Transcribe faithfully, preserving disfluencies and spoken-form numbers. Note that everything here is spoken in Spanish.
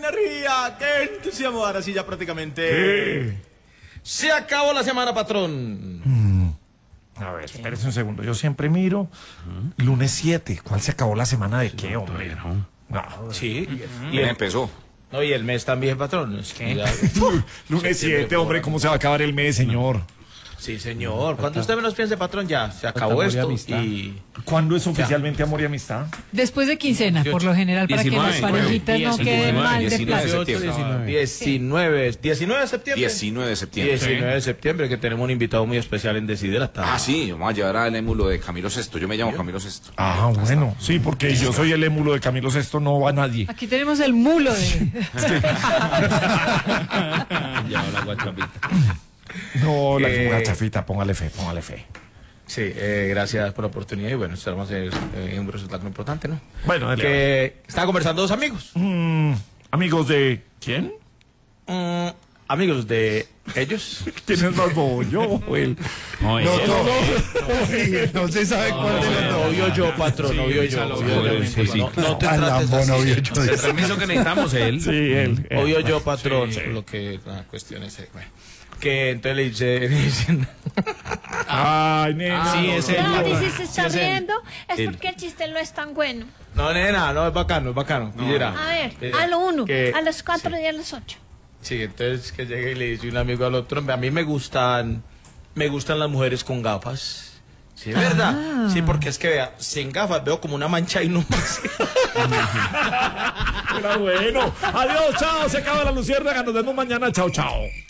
energía, qué entusiasmo. Ahora sí ya prácticamente... ¿Qué? Se acabó la semana, patrón. Mm. A ver, espérese un segundo. Yo siempre miro. Lunes siete. ¿Cuál se acabó la semana de qué, hombre? No. Sí. Y empezó. No, y el mes también, patrón. Es que ya- Lunes siete, hombre. ¿Cómo se va a acabar el mes, señor? Sí, señor. Cuando usted menos piense, patrón, ya se acabó esto. Y... ¿Cuándo es oficialmente amor y amistad? Después de quincena, por lo general, para que las parejitas no queden mal de diecinueve de plata. septiembre. diecinueve, diecinueve de septiembre. diecinueve de septiembre. diecinueve de septiembre, que tenemos un invitado muy especial en Decidir hasta. Ah, sí, vamos a llevar al émulo de Camilo Sesto. Yo me llamo Camilo Sesto. Ah, bueno. Sí, porque yo soy el émulo de Camilo Sesto, no va nadie. Aquí tenemos el mulo de... Ya, la guachapita. No, la Eh, gachafita, póngale fe, póngale fe. Sí, eh, gracias por la oportunidad y bueno, esperamos hacer eh, un resultado importante, ¿no? Bueno, dale. Que estaba conversando dos amigos. Mm, amigos de... ¿Quién? Mm, amigos de ellos. ¿Quién es más bobo, yo o él? No, No, él. no, no, no se sabe cuál de los dos. Obvio yo, patrón, obvio yo. obvio yo. sí, sí. No, no te Al trates lambón, así. obvio yo. El permiso que necesitamos es él. Sí, él. él. Obvio yo, patrón. Lo que la cuestión es, eh, bueno, que entonces le dice, le dicen, Ay, nena. Sí, es él. No, dice, se está Sí, es él. riendo, es Él. porque el chiste no es tan bueno. no, nena, no, es bacano, es bacano. Y dirá, A ver, eh, a lo uno, que- a las cuatro y a las ocho. Sí, entonces que llegue y le dice un amigo al otro, a mí me gustan, me gustan las mujeres con gafas. Sí, es verdad. Sí, porque es que vea, sin gafas veo como una mancha y no más. Era bueno. Adiós, chao. Se acaba la luciérnaga. Nos vemos mañana. Chao, chao.